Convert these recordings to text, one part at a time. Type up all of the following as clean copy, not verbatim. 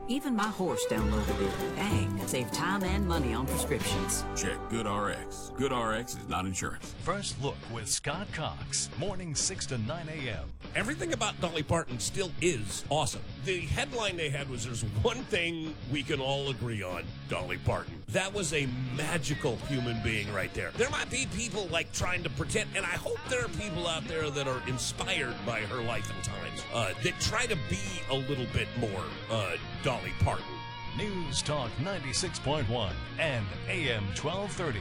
Even my horse downloaded it. Dang, it saved time and money on prescriptions. Check GoodRx. GoodRx is not insurance. First Look with Scott Cox, mornings 6 to 9 a.m. Everything about Dolly Parton still is awesome. The headline they had was, there's one thing we can all agree on, Dolly Parton. That was a magical human being right there. There might be people like trying to pretend, and I hope there are people out there that are inspired by her life and times, that try to be a little bit more Dolly Parton. News Talk 96.1 and AM 1230.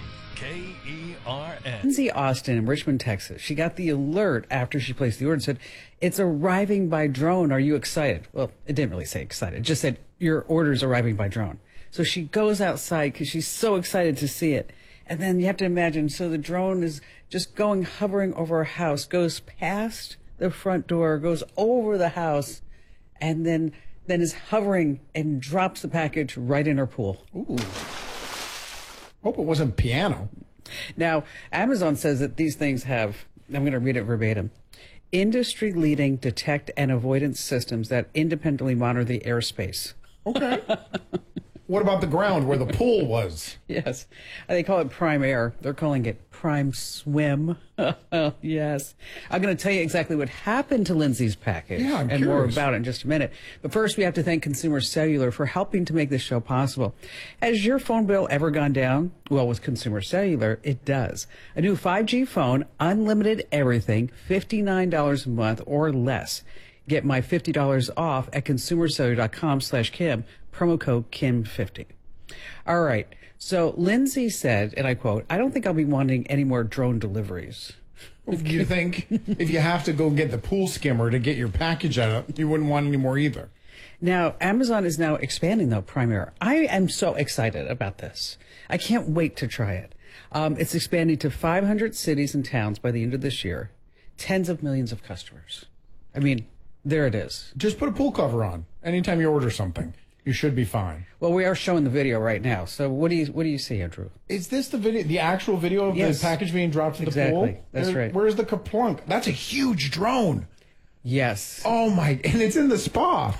KERN. Lindsay Austin in Richmond, Texas. She got the alert after she placed the order and said, "It's arriving by drone. Are you excited?" Well, it didn't really say excited. It just said, "Your order's arriving by drone." So she goes outside because she's so excited to see it. And then you have to imagine, so the drone is just hovering over her house, goes past the front door, goes over the house, and then is hovering and drops the package right in her pool. Ooh. Hope it wasn't piano. Now, Amazon says that these things have, I'm going to read it verbatim, industry-leading detect and avoidance systems that independently monitor the airspace. Okay. What about the ground where the pool was? Yes. They call it Prime Air. They're calling it Prime Swim. Yes. I'm going to tell you exactly what happened to Lindsay's package. Yeah, I'm and curious. more about it in just a minute. But first, we have to thank Consumer Cellular for helping to make this show possible. Has your phone bill ever gone down? Well, with Consumer Cellular, it does. A new 5G phone, unlimited everything, $59 a month or less. Get my $50 off at consumercellular.com/Kim, promo code Kim50. All right. So Lindsay said, and I quote, "I don't think I'll be wanting any more drone deliveries." You think if you have to go get the pool skimmer to get your package out, you wouldn't want any more either? Now, Amazon is now expanding, though, Prime Air. I am so excited about this. I can't wait to try it. It's expanding to 500 cities and towns by the end of this year. Tens of millions of customers. I mean, there it is. Just put a pool cover on anytime you order something. You should be fine. Well, we are showing the video right now. So what do you see, Andrew? Is this the video, the actual video of Yes. the package being dropped to the pool? Exactly. That's right. Where's the kaplunk? That's a huge drone. Yes. Oh my! And it's in the spa.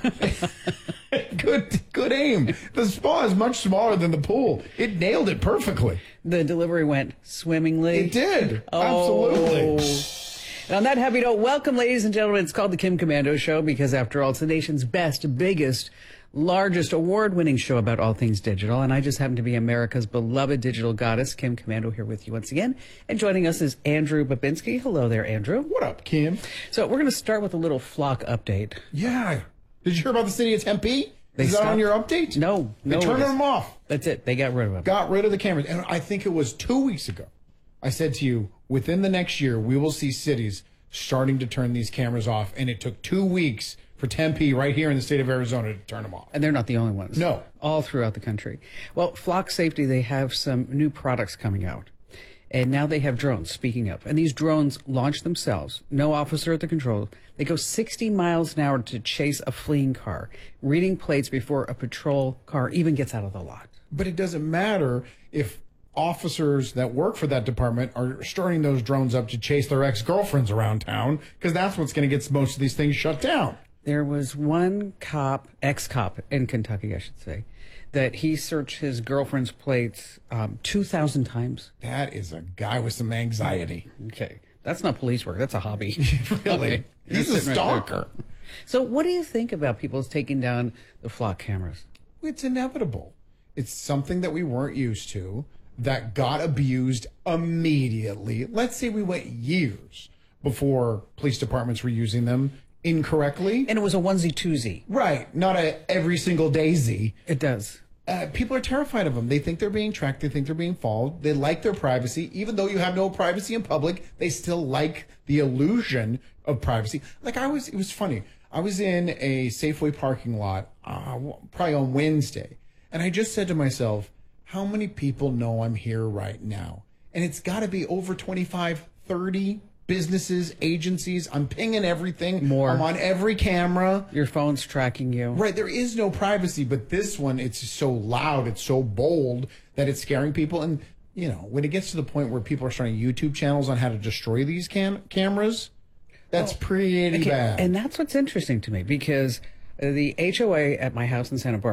Good aim. The spa is much smaller than the pool. It nailed it perfectly. The delivery went swimmingly. It did. Oh. Absolutely. And on that happy note, welcome, ladies and gentlemen. It's called the Kim Komando Show because, after all, it's the nation's best, biggest, largest, award-winning show about all things digital. And I just happen to be America's beloved digital goddess, Kim Komando, here with you once again. And joining us is Andrew Babinski. Hello there, Andrew. What up, Kim? So we're going to start with a little flock update. Yeah. Did you hear about the city of Tempe? They Is that stopped- on your update? No. They it turned is- them off. That's it. They got rid of them. Got rid of the cameras. And I think it was 2 weeks ago. I said to you, within the next year, we will see cities starting to turn these cameras off. And it took 2 weeks for Tempe, right here in the state of Arizona, to turn them off. And they're not the only ones. No. All throughout the country. Well, Flock Safety, they have some new products coming out. And now they have drones, speaking of. And these drones launch themselves. No officer at the control. They go 60 miles an hour to chase a fleeing car, reading plates before a patrol car even gets out of the lot. But it doesn't matter if officers that work for that department are starting those drones up to chase their ex-girlfriends around town, because that's what's going to get most of these things shut down. There was one cop, ex-cop in Kentucky, I should say, that he searched his girlfriend's plates 2,000 times. That is a guy with some anxiety. Okay. That's not police work. That's a hobby. Really? Okay. He's You're a sitting right there. stalker. So what do you think about people taking down the Flock cameras? It's inevitable. It's something that we weren't used to that got abused immediately. Let's say we went years before police departments were using them incorrectly. And it was a onesie-twosie. Right. Not a every single day Z. It does. People are terrified of them. They think they're being tracked. They think they're being followed. They like their privacy. Even though you have no privacy in public, they still like the illusion of privacy. Like it was funny. I was in a Safeway parking lot, probably on Wednesday. And I just said to myself, how many people know I'm here right now? And it's got to be over 25, 30 businesses, agencies. I'm pinging everything. More. I'm on every camera. Your phone's tracking you. Right, there is no privacy, but this one, it's so loud, it's so bold that it's scaring people. And, you know, when it gets to the point where people are starting YouTube channels on how to destroy these cameras, that's pretty bad. And that's what's interesting to me, because the HOA at my house in Santa Barbara,